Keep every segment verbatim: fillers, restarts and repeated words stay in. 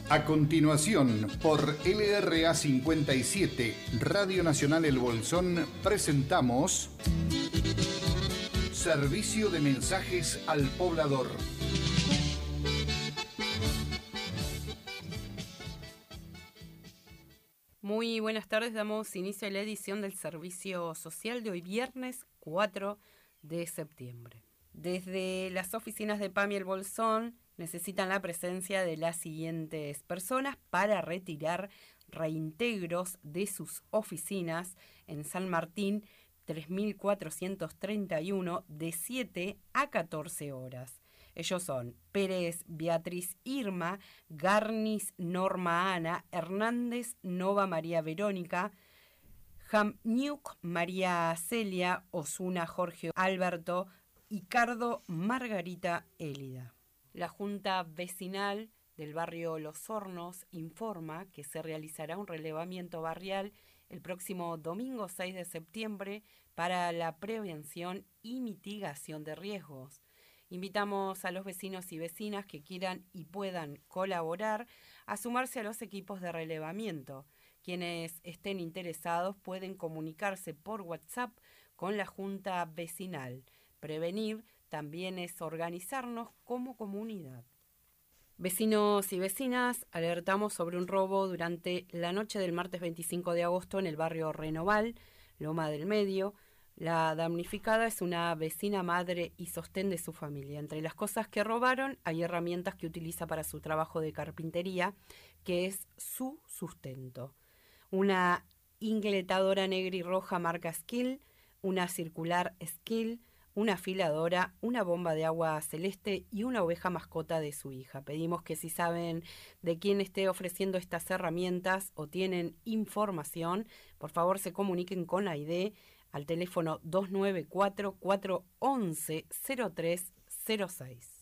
A continuación, por L R A cincuenta y siete, Radio Nacional El Bolsón, presentamos Servicio de Mensajes al Poblador. Muy buenas tardes, damos inicio a la edición del Servicio Social de hoy viernes cuatro de septiembre. Desde las oficinas de PAMI El Bolsón necesitan la presencia de las siguientes personas para retirar reintegros de sus oficinas en San Martín tres mil cuatrocientos treinta y uno de siete a catorce horas. Ellos son Pérez Beatriz Irma, Garnis Norma Ana, Hernández Nova María Verónica, Jamniuk María Celia, Osuna Jorge Alberto y Cardo Margarita Élida. La Junta Vecinal del barrio Los Hornos informa que se realizará un relevamiento barrial el próximo domingo seis de septiembre para la prevención y mitigación de riesgos. Invitamos a los vecinos y vecinas que quieran y puedan colaborar a sumarse a los equipos de relevamiento. Quienes estén interesados pueden comunicarse por WhatsApp con la Junta Vecinal. Prevenir también es organizarnos como comunidad. Vecinos y vecinas, alertamos sobre un robo durante la noche del martes veinticinco de agosto en el barrio Renoval, Loma del Medio. La damnificada es una vecina madre y sostén de su familia. Entre las cosas que robaron hay herramientas que utiliza para su trabajo de carpintería, que es su sustento. Una ingletadora negra y roja marca Skill, una circular Skill, una afiladora, una bomba de agua celeste y una oveja mascota de su hija. Pedimos que si saben de quién esté ofreciendo estas herramientas o tienen información, por favor se comuniquen con Aide al teléfono dos nueve cuatro, cuatro uno uno, cero tres cero seis.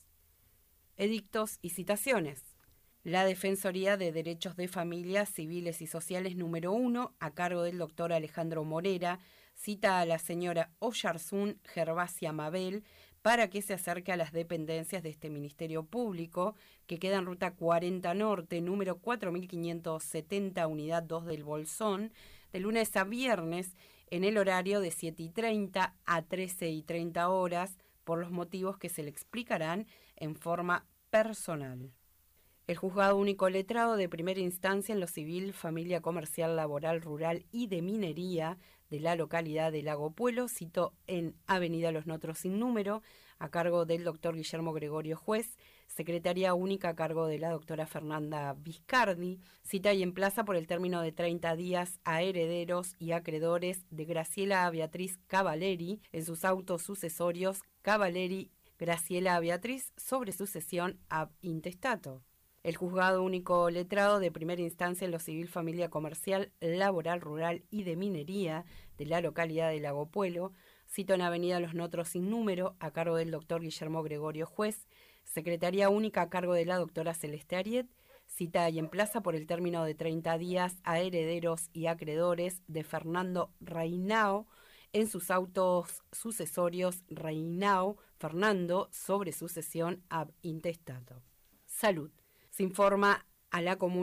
Edictos y citaciones. La Defensoría de Derechos de Familias Civiles y Sociales número uno, a cargo del doctor Alejandro Morera, cita a la señora Oyarzún Gervasia Mabel para que se acerque a las dependencias de este Ministerio Público, que queda en Ruta cuarenta Norte, número cuatro mil quinientos setenta, Unidad dos del Bolsón, de lunes a viernes, en el horario de siete y treinta a trece y treinta horas, por los motivos que se le explicarán en forma personal. El Juzgado Único Letrado de Primera Instancia en lo Civil, Familia Comercial, Laboral, Rural y de Minería de la localidad de Lago Puelo citó en Avenida Los Notros sin número, a cargo del doctor Guillermo Gregorio Juez, Secretaría Única a cargo de la doctora Fernanda Viscardi, cita y emplaza por el término de treinta días a herederos y acreedores de Graciela Beatriz Cavaleri en sus autos sucesorios Cavaleri Graciela Beatriz sobre sucesión ab intestato. El Juzgado Único Letrado de Primera Instancia en lo Civil, Familia Comercial, Laboral, Rural y de Minería de la localidad de Lago Puelo citó en Avenida Los Notros sin número, a cargo del doctor Guillermo Gregorio Juez, Secretaría Única a cargo de la doctora Celeste Ariet, cita y emplaza por el término de treinta días a herederos y acreedores de Fernando Reinao en sus autos sucesorios Reinao Fernando sobre sucesión ab intestato. Salud. Se informa a la comunidad